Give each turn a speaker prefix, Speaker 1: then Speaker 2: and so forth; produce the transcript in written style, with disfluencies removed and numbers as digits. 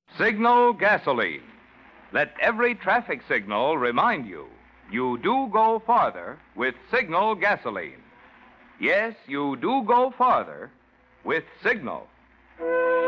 Speaker 1: Signal gasoline. Let every traffic signal remind you, you do go farther with Signal gasoline. Yes, you do go farther with Signal.